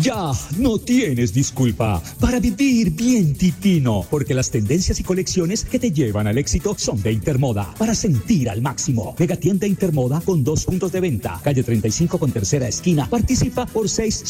Ya no tienes disculpa para vivir bien divino, porque las tendencias y colecciones que te llevan al éxito son de Intermoda, para sentir al máximo. Megatienda Intermoda con 2 puntos de venta, calle 35 con tercera esquina. Participa por 6